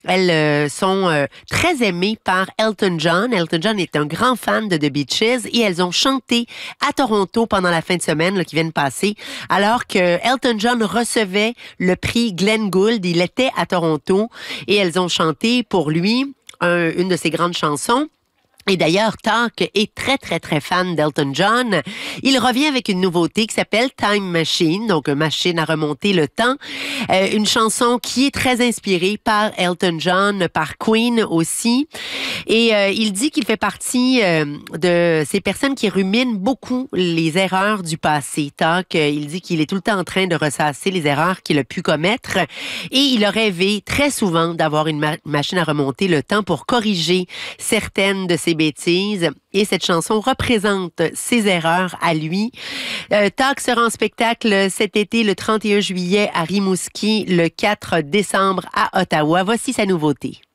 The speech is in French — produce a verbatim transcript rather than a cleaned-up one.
Elles euh, sont euh, très aimées par Elton John. Elton John est un grand fan de The Beaches et elles ont chanté à Toronto pendant la fin de semaine là, qui vient de passer, alors que Elton John recevait le prix Glenn Gould. Il était à Toronto et elles ont chanté pour lui un- une de ses grandes chansons. Et d'ailleurs, Talk est très, très, très fan d'Elton John. Il revient avec une nouveauté qui s'appelle Time Machine, donc une machine à remonter le temps. Euh, une chanson qui est très inspirée par Elton John, par Queen aussi. Et euh, il dit qu'il fait partie euh, de ces personnes qui ruminent beaucoup les erreurs du passé. Talk, euh, il dit qu'il est tout le temps en train de ressasser les erreurs qu'il a pu commettre. Et il a rêvé très souvent d'avoir une ma- machine à remonter le temps pour corriger certaines de ses bêtises. Et cette chanson représente ses erreurs à lui. Euh, Talk sera en spectacle cet été, le trente et un juillet à Rimouski, le quatre décembre à Ottawa. Voici sa nouveauté.